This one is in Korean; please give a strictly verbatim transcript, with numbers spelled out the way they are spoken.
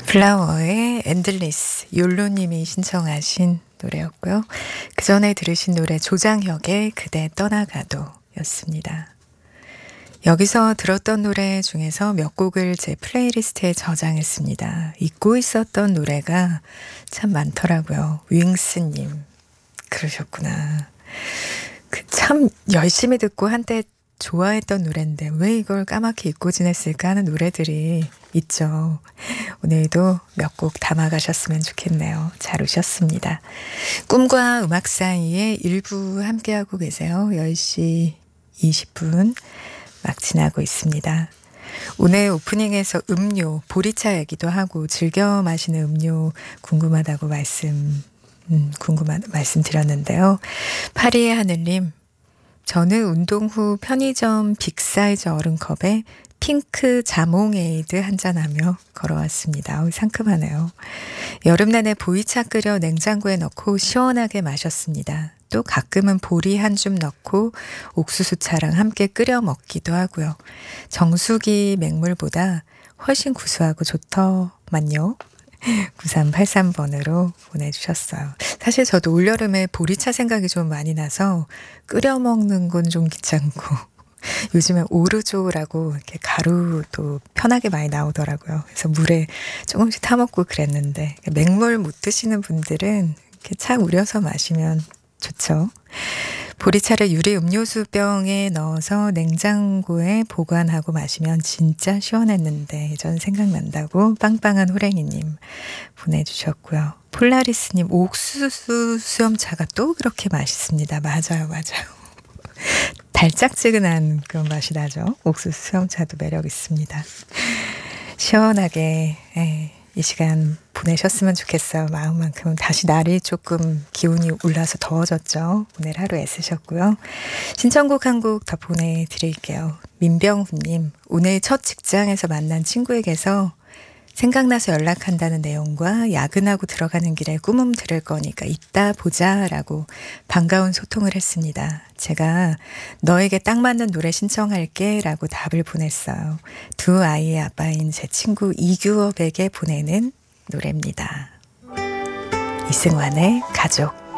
플라워의 엔들리스, 욜로님이 신청하신 노래였고요. 그 전에 들으신 노래 조장혁의 그대 떠나가도 였습니다. 여기서 들었던 노래 중에서 몇 곡을 제 플레이리스트에 저장했습니다. 잊고 있었던 노래가 참 많더라고요. 윙스님 그러셨구나. 그 참 열심히 듣고 한때 좋아했던 노래인데 왜 이걸 까맣게 잊고 지냈을까 하는 노래들이 있죠. 오늘도 몇 곡 담아가셨으면 좋겠네요. 잘 오셨습니다. 꿈과 음악 사이에 일부 함께하고 계세요. 열 시 이십 분 막 지나고 있습니다. 오늘 오프닝에서 음료, 보리차 얘기도 하고 즐겨 마시는 음료 궁금하다고 말씀 음, 궁금한 말씀드렸는데요. 파리의 하늘님, 저는 운동 후 편의점 빅사이즈 얼음컵에 핑크 자몽에이드 한잔하며 걸어왔습니다. 어우, 상큼하네요. 여름 내내 보이차 끓여 냉장고에 넣고 시원하게 마셨습니다. 또 가끔은 보리 한 줌 넣고 옥수수차랑 함께 끓여 먹기도 하고요. 정수기 맹물보다 훨씬 구수하고 좋더만요. 구삼팔삼 번으로 보내주셨어요. 사실 저도 올여름에 보리차 생각이 좀 많이 나서 끓여 먹는 건 좀 귀찮고 요즘에 오르조라고 이렇게 가루도 편하게 많이 나오더라고요. 그래서 물에 조금씩 타먹고 그랬는데 맹물 못 드시는 분들은 이렇게 차 우려서 마시면 좋죠. 보리차를 유리 음료수병에 넣어서 냉장고에 보관하고 마시면 진짜 시원했는데 예전 생각난다고 빵빵한 호랭이님 보내주셨고요. 폴라리스님, 옥수수 수염차가 또 그렇게 맛있습니다. 맞아요, 맞아요. 달짝지근한 그런 맛이 나죠. 옥수수 수염차도 매력 있습니다. 시원하게 에, 이 시간 보내셨으면 좋겠어요. 마음만큼. 다시 날이 조금 기온이 올라서 더워졌죠. 오늘 하루 애쓰셨고요. 신청곡 한 곡 더 보내드릴게요. 민병훈님, 오늘 첫 직장에서 만난 친구에게서 생각나서 연락한다는 내용과 야근하고 들어가는 길에 꿈음 들을 거니까 이따 보자 라고 반가운 소통을 했습니다. 제가 너에게 딱 맞는 노래 신청할게 라고 답을 보냈어요. 두 아이의 아빠인 제 친구 이규업에게 보내는 노래입니다. 이승환의 가족.